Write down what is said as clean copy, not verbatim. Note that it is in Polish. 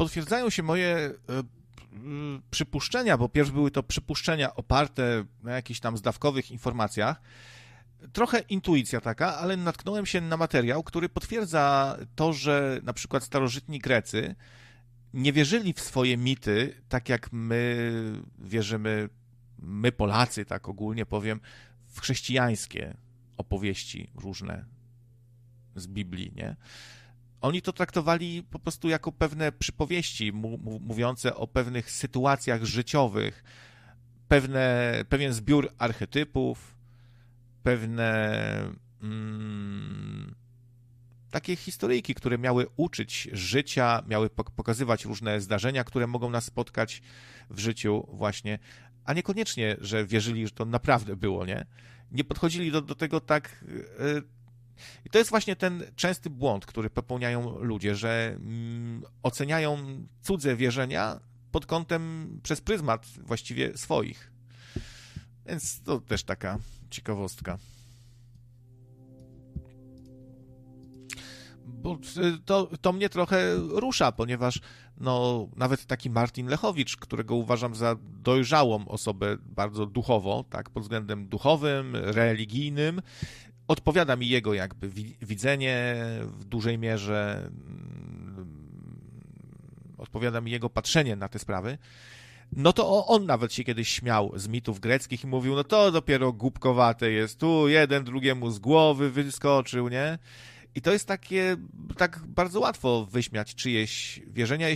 potwierdzają się moje przypuszczenia, bo pierw były to przypuszczenia oparte na jakichś tam zdawkowych informacjach. Trochę intuicja taka, ale natknąłem się na materiał, który potwierdza to, że na przykład starożytni Grecy nie wierzyli w swoje mity, tak jak my wierzymy, my Polacy, tak ogólnie powiem, w chrześcijańskie opowieści różne z Biblii, nie? Oni to traktowali po prostu jako pewne przypowieści mówiące o pewnych sytuacjach życiowych, pewien zbiór archetypów, pewne takie historyjki, które miały uczyć życia, miały pokazywać różne zdarzenia, które mogą nas spotkać w życiu właśnie, a niekoniecznie, że wierzyli, że to naprawdę było, nie? Nie podchodzili do tego tak... I to jest właśnie ten częsty błąd, który popełniają ludzie, że oceniają cudze wierzenia pod kątem, przez pryzmat właściwie swoich. Więc to też taka ciekawostka. Bo to mnie trochę rusza, ponieważ no, nawet taki Martin Lechowicz, którego uważam za dojrzałą osobę bardzo duchowo, tak, pod względem duchowym, religijnym, odpowiada mi jego jakby widzenie w dużej mierze, odpowiada mi jego patrzenie na te sprawy, no to on nawet się kiedyś śmiał z mitów greckich i mówił, no to dopiero głupkowate jest, tu jeden drugiemu z głowy wyskoczył, nie? I to jest takie, tak bardzo łatwo wyśmiać czyjeś wierzenia,